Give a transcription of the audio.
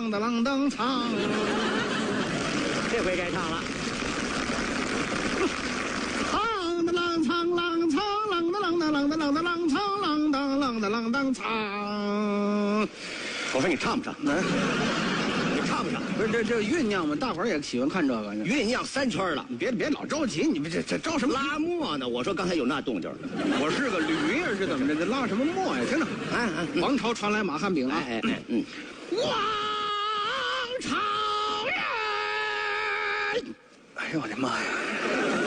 啷的啷当唱。 这回该唱了。 啷的啷唱啷唱啷的啷的啷的啷的啷唱啷当啷的啷当唱。 我说你唱不唱？你唱不唱？ 不是这酝酿嘛，大伙儿也喜欢看这个。 酝酿3圈了， 你别老着急，你们这着什么拉磨呢？我说刚才有那动静。 我是个驴呀，是怎么着？这拉什么磨呀？真的。王朝传来马汉饼啊！王朝人！ 哎呦我的妈呀！